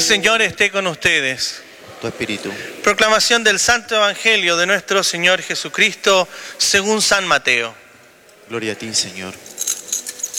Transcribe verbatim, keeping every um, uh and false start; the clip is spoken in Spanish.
Señor esté con ustedes. Tu espíritu. Proclamación del Santo Evangelio de nuestro Señor Jesucristo según San Mateo. Gloria a ti, Señor.